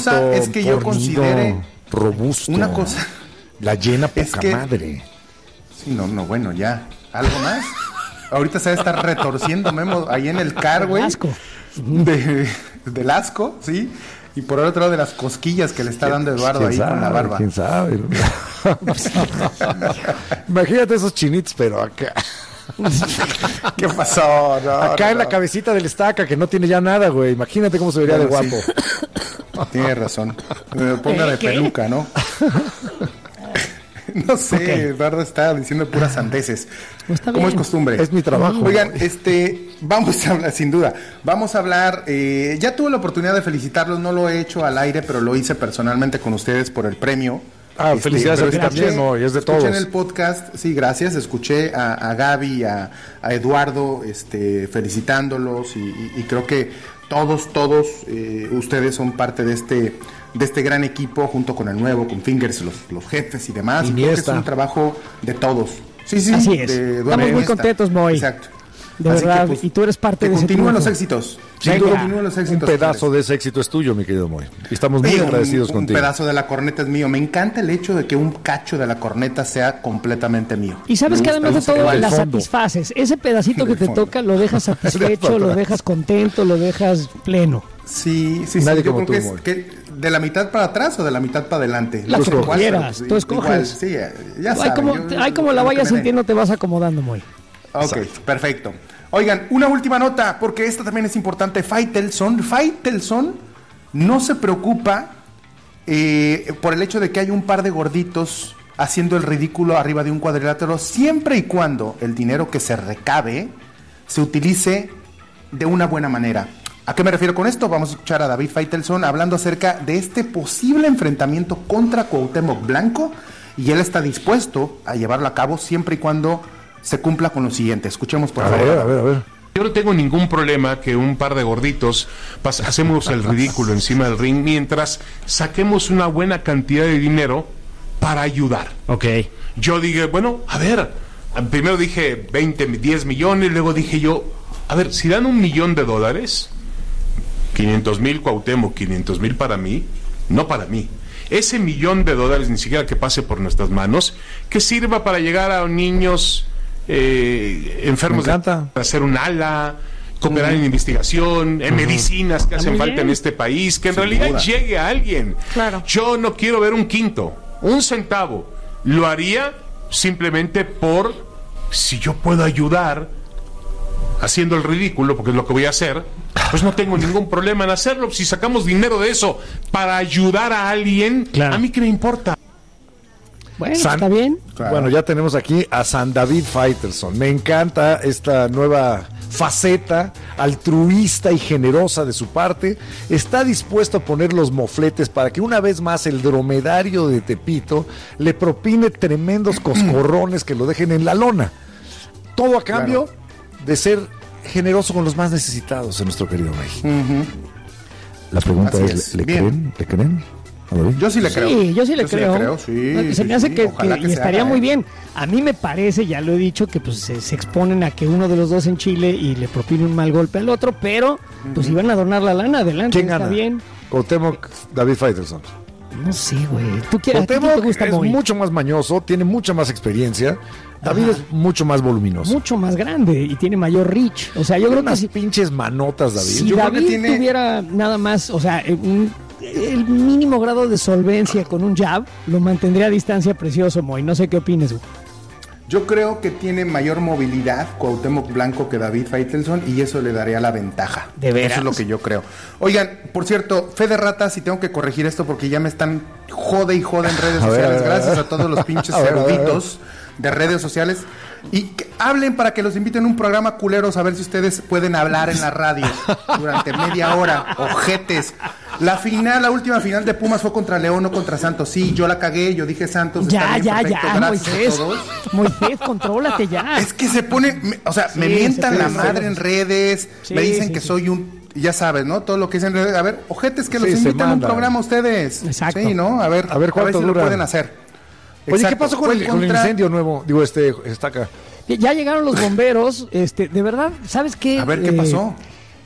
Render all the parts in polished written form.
cosa es que yo considere robusto. Una cosa la llena poca es que, madre. Sí, no, bueno, ya. ¿Algo más? Ahorita se va a estar retorciendo Memo ahí en el car, güey. Asco. Del asco, sí. Y por el otro lado de las cosquillas que le está dando Eduardo ahí con la barba. ¿Quién sabe? Imagínate esos chinitos, pero acá. ¿Qué pasó? Acá en la cabecita del estaca, que no tiene ya nada, güey. Imagínate cómo se vería de guapo. Sí. Tienes razón. Ponga de peluca, ¿no? No sé, Eduardo está diciendo puras sandeces. Como es costumbre. Es mi trabajo. Oigan, vamos a hablar, sin duda. Vamos a hablar. Ya tuve la oportunidad de felicitarlos, no lo he hecho al aire, pero lo hice personalmente con ustedes por el premio. Felicidades a ti también, no, y es de todos. Escuché en el podcast, sí, gracias. Escuché a Gaby, a Eduardo, felicitándolos y creo que todos ustedes son parte de este gran equipo, junto con el nuevo, con Fingers, los jefes y demás. Y creo que es un trabajo de todos. Sí, así es. Estamos muy contentos, Moy. Exacto. De así verdad, que, pues, y tú eres parte de ese continúen los éxitos. Continúen los éxitos. Un pedazo de ese éxito es tuyo, mi querido Moy. Y estamos muy agradecidos contigo. Un pedazo de la corneta es mío. Me encanta el hecho de que un cacho de la corneta sea completamente mío. Y sabes que además de todo la satisfaces. Ese pedacito que te toca lo dejas satisfecho, lo dejas contento, lo dejas pleno. Sí. Nadie yo como creo tú, que es de la mitad para atrás o de la mitad para adelante. La que quieras, tú escoges. Igual, sí, ya sabes. Como la vayas sintiendo, te vas acomodando, Moy. Ok, exacto. Perfecto. Oigan, una última nota, porque esta también es importante. Faitelson no se preocupa por el hecho de que hay un par de gorditos haciendo el ridículo arriba de un cuadrilátero, siempre y cuando el dinero que se recabe se utilice de una buena manera. ¿A qué me refiero con esto? Vamos a escuchar a David Faitelson hablando acerca de este posible enfrentamiento contra Cuauhtémoc Blanco, y él está dispuesto a llevarlo a cabo siempre y cuando se cumpla con lo siguiente. Escuchemos por favor. A ver. Yo no tengo ningún problema que un par de gorditos hacemos el ridículo encima del ring mientras saquemos una buena cantidad de dinero para ayudar. Ok. Yo dije, bueno, a ver, primero dije 10 millones, luego dije yo, a ver, si dan $1 millón, 500,000 Cuauhtémoc, 500,000 para mí, no para mí. Ese $1 millón, ni siquiera que pase por nuestras manos, que sirva para llegar a niños enfermos para hacer un ala, cooperar en investigación, en medicinas que hacen falta en este país, que en realidad llegue a alguien. Claro. Yo no quiero ver un quinto, un centavo. Lo haría simplemente si yo puedo ayudar haciendo el ridículo, porque es lo que voy a hacer, pues no tengo ningún problema en hacerlo. Si sacamos dinero de eso para ayudar a alguien, claro, a mí qué me importa. Bueno, está bien. Claro. Bueno, ya tenemos aquí a San David Faitelson. Me encanta esta nueva faceta altruista y generosa de su parte. Está dispuesto a poner los mofletes para que una vez más el dromedario de Tepito le propine tremendos coscorrones que lo dejen en la lona. Todo a cambio de ser generoso con los más necesitados en nuestro querido México. La pregunta es, ¿le creen? Yo sí le creo. Sí, yo sí le creo. Se me hace que estaría muy bien. A mí me parece, ya lo he dicho, que pues se exponen a que uno de los dos en Chile y le propine un mal golpe al otro, pero pues si van a donar la lana, adelante. ¿Quién gana? Está bien. Cuauhtémoc, David Faitelson. No sé, güey. Cuauhtémoc te gusta es mucho más mañoso, tiene mucha más experiencia. David es mucho más voluminoso. Mucho más grande y tiene mayor reach. O sea, yo creo que si pinches manotas, David. Si David tuviera nada más, o sea, el mínimo grado de solvencia con un jab, lo mantendría a distancia precioso, Moy. No sé qué opinas, güey. Yo creo que tiene mayor movilidad Cuauhtémoc Blanco que David Faitelson, y eso le daría la ventaja. ¿De veras? Eso es lo que yo creo. Oigan, por cierto, fe de ratas, y tengo que corregir esto porque ya me están jode y jode en redes sociales. Gracias a todos los pinches eruditos de redes sociales. Y que hablen para que los inviten a un programa culeros, a ver si ustedes pueden hablar en la radio durante media hora. Ojetes. La última final de Pumas fue contra León, no contra Santos. Sí, yo la cagué, yo dije Santos. Ya, Moisés, contrólate ya. Es que se ponen, me mientan la madre en redes, me dicen que soy ya sabes, ¿no? Todo lo que dicen en redes. A ver, ojetes, que los inviten a un programa ustedes. Exacto. Sí, ¿no? A ver cuánto si lo pueden hacer. Oye, exacto. ¿Qué pasó con el incendio nuevo? Digo, está acá. Ya llegaron los bomberos, de verdad, ¿sabes qué? A ver, ¿qué pasó?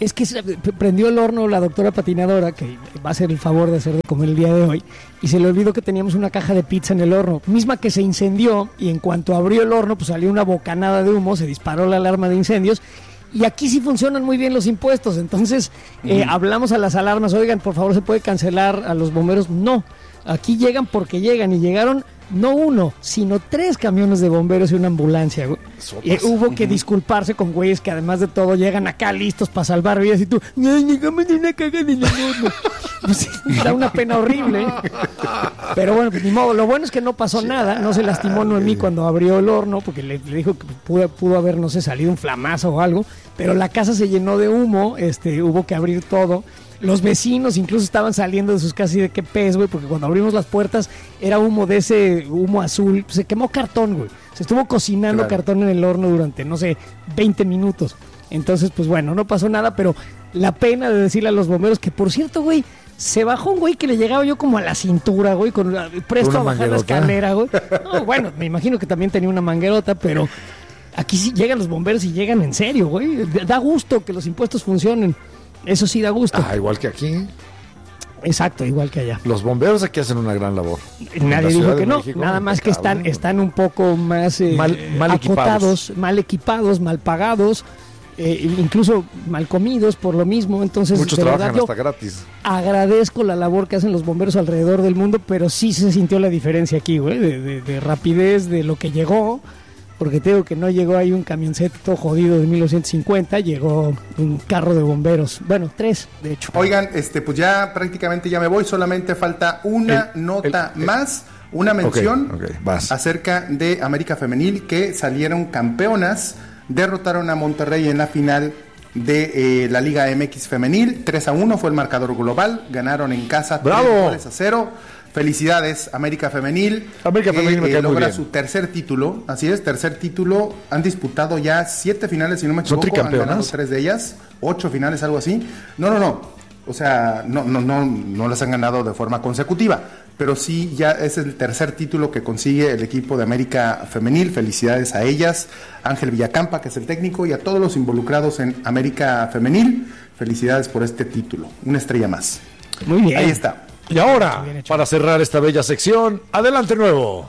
Es que prendió el horno la doctora patinadora, que va a hacer el favor de hacer de comer el día de hoy, y se le olvidó que teníamos una caja de pizza en el horno, misma que se incendió, y en cuanto abrió el horno, pues salió una bocanada de humo, se disparó la alarma de incendios, y aquí sí funcionan muy bien los impuestos. Entonces hablamos a las alarmas, oigan, por favor, ¿se puede cancelar a los bomberos? No, aquí llegan porque llegan, y llegaron no 1, sino 3 camiones de bomberos y una ambulancia, güey. Hubo que disculparse con güeyes que además de todo llegan acá listos para salvar vidas, y tú, llegamos de una caga de la norma. Pues, da una pena horrible. Pero bueno, pues ni modo. Lo bueno es que no pasó nada, no se lastimó Noemí cuando abrió el horno, porque le dijo que pudo haber, no sé, salido un flamazo o algo, pero la casa se llenó de humo, hubo que abrir todo. Los vecinos incluso estaban saliendo de sus casas y de qué pez, güey, porque cuando abrimos las puertas era humo de ese humo azul. Se quemó cartón, güey. Se estuvo cocinando cartón en el horno durante, no sé, 20 minutos. Entonces, pues bueno, no pasó nada, pero la pena de decirle a los bomberos que, por cierto, güey, se bajó un güey que le llegaba yo como a la cintura, güey, presto a bajar la escalera, güey. No, bueno, me imagino que también tenía una manguerota, pero aquí sí llegan los bomberos y llegan en serio, güey. Da gusto que los impuestos funcionen. Eso sí da gusto. Igual que aquí. Exacto, igual que allá. Los bomberos aquí hacen una gran labor. Nadie dijo que no, México, nada más que están un poco más mal acotados, mal equipados, mal pagados, incluso mal comidos por lo mismo. Entonces, muchos trabajan hasta gratis. Agradezco la labor que hacen los bomberos alrededor del mundo, pero sí se sintió la diferencia aquí, güey, de rapidez, de lo que llegó. Porque te digo que no llegó ahí un camioncete todo jodido de 1950, llegó un carro de bomberos. Bueno, 3, de hecho. Oigan, pues ya prácticamente ya me voy, solamente falta una nota más, una mención acerca de América Femenil, que salieron campeonas, derrotaron a Monterrey en la final de la Liga MX Femenil, 3-1 fue el marcador global, ganaron en casa 3-0. Felicidades, América Femenil. América Femenil me cae muy logra bien. su tercer título. Así es, tercer título. Han disputado ya 7 finales, si no me equivoco. Han ganado 3 de ellas, 8 finales, algo así. No. O sea, no las han ganado de forma consecutiva. Pero sí, ya es el tercer título que consigue el equipo de América Femenil. Felicidades a ellas. Ángel Villacampa, que es el técnico, y a todos los involucrados en América Femenil. Felicidades por este título. Una estrella más. Muy bien. Ahí está. Y ahora, para cerrar esta bella sección, adelante nuevo.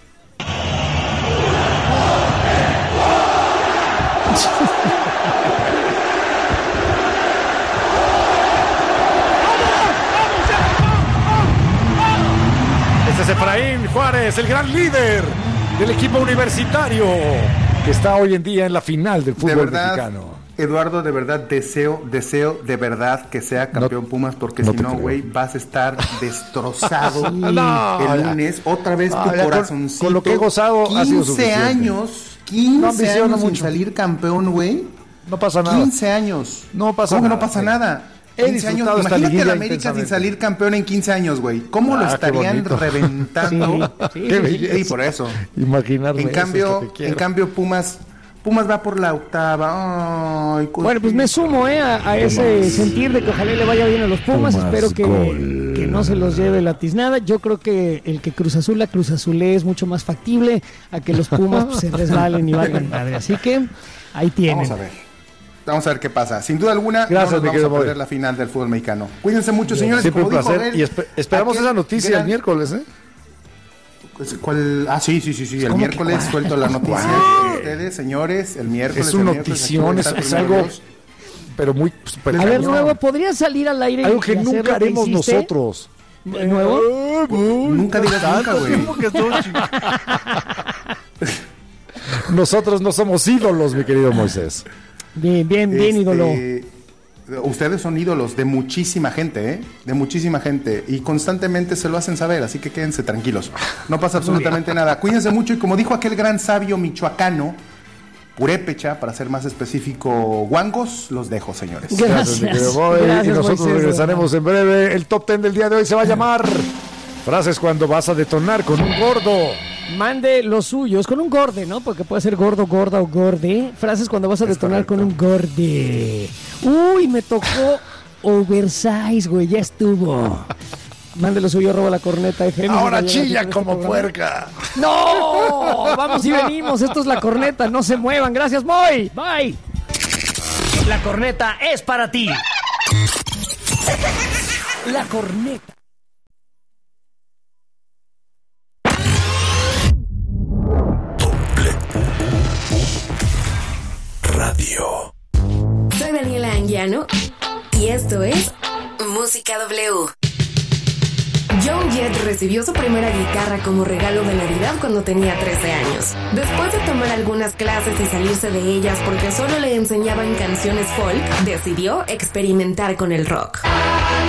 Este es Efraín Juárez, el gran líder del equipo universitario, que está hoy en día en la final del fútbol mexicano. Eduardo, de verdad, deseo de verdad que sea campeón Pumas, porque si no, güey, vas a estar destrozado el lunes. Otra vez tu corazoncito. Con lo que he gozado 15 ha sido suficiente. 15 años sin salir campeón, güey. No pasa nada. 15 años. No pasa ¿Cómo nada. que no pasa nada? He disfrutado esta Imagínate liguilla a la América sin salir campeón en 15 años, güey. ¿Cómo lo estarían reventando? Sí, por eso. Imaginarme. En cambio, Pumas va por la octava. Ay, bueno, pues me sumo a ese sentir de que ojalá le vaya bien a los Pumas. Espero que no se los lleve la tiznada. Yo creo que el que Cruz Azul es mucho más factible a que los Pumas pues, se resbalen y valgan madre. Así que ahí tienen. Vamos a ver qué pasa. Sin duda alguna, gracias, no nos vamos a perder la final del fútbol mexicano. Cuídense mucho, señores. Siempre un placer. Y esperamos esa noticia el miércoles, ¿eh? ¿Cuál? Sí. El miércoles suelto la noticia. Ustedes, señores, el miércoles. Es una notición, es algo, pero muy... A ver, Nuevo, ¿podría salir al aire? Algo que nunca haremos nosotros. ¿Nuevo? Nunca digas nunca, güey. Nosotros no somos ídolos, mi querido Moisés. Bien, ídolo. Ustedes son ídolos de muchísima gente, ¿eh? De muchísima gente. Y constantemente se lo hacen saber, así que quédense tranquilos. No pasa absolutamente nada. Cuídense mucho y como dijo aquel gran sabio michoacano, purépecha, para ser más específico, guangos, los dejo, señores. Gracias. Y nosotros regresaremos en breve. El top 10 del día de hoy se va a llamar frases cuando vas a detonar con un gordo. Mande los suyos con un gorde, ¿no? Porque puede ser gordo, gorda o gorde. Frases cuando vas a detonar con un gorde. Uy, me tocó oversize, güey, ya estuvo. Mande lo suyo, arroba la corneta FM. Ahora chilla como puerca. ¡No! Vamos y venimos, esto es la corneta, no se muevan. Gracias, Moy. Bye. La corneta es para ti. La corneta. Radio. Soy Daniela Anguiano y esto es Música W. Joan Jett recibió su primera guitarra como regalo de Navidad cuando tenía 13 años. Después de tomar algunas clases y salirse de ellas porque solo le enseñaban canciones folk, decidió experimentar con el rock.